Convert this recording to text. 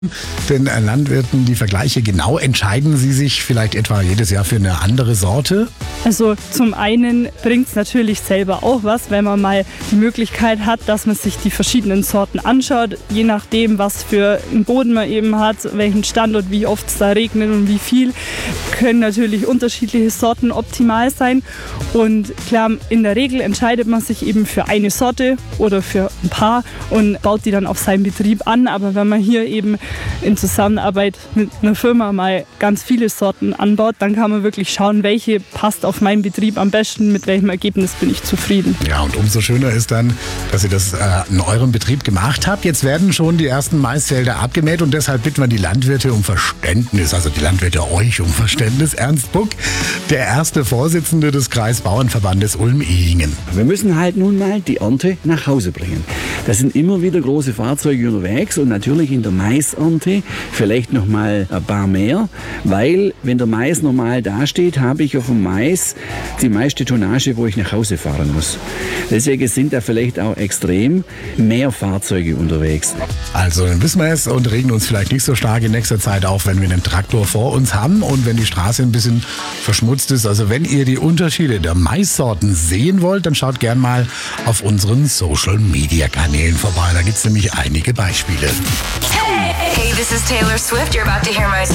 Den Landwirten die Vergleiche genau? Entscheiden sie sich vielleicht etwa jedes Jahr für eine andere Sorte? Also zum einen bringt es natürlich selber auch was, wenn man mal die Möglichkeit hat, dass man sich die verschiedenen Sorten anschaut, je nachdem, was für einen Boden man eben hat, welchen Standort, wie oft es da regnet und wie viel, können natürlich unterschiedliche Sorten optimal sein. Und klar, in der Regel entscheidet man sich eben für eine Sorte oder für ein paar und baut die dann auf seinen Betrieb an. Aber wenn man hier eben in Zusammenarbeit mit einer Firma mal ganz viele Sorten anbaut, dann kann man wirklich schauen, welche passt auf meinen Betrieb am besten, mit welchem Ergebnis bin ich zufrieden. Ja, und umso schöner ist dann, dass ihr das in eurem Betrieb gemacht habt. Jetzt werden schon die ersten Maisfelder abgemäht und deshalb bitten wir die Landwirte um Verständnis, also die Landwirte euch um Verständnis. Ernst Buck, der erste Vorsitzende des Kreisbauernverbandes Ulm-Ehingen. Wir müssen halt nun mal die Ernte nach Hause bringen. Da sind immer wieder große Fahrzeuge unterwegs und natürlich in der Maisernte vielleicht noch mal ein paar mehr, weil wenn der Mais normal dasteht, habe ich auf dem Mais die meiste Tonnage, wo ich nach Hause fahren muss. Deswegen sind da vielleicht auch extrem mehr Fahrzeuge unterwegs. Also dann wissen wir es und regen uns vielleicht nicht so stark in nächster Zeit auf, wenn wir einen Traktor vor uns haben und wenn die Straße ein bisschen verschmutzt ist. Also wenn ihr die Unterschiede der Maissorten sehen wollt, dann schaut gern mal auf unseren Social-Media-Kanälen vorbei. Da gibt es nämlich einige Beispiele. Hey, this is Taylor Swift. You're about to hear my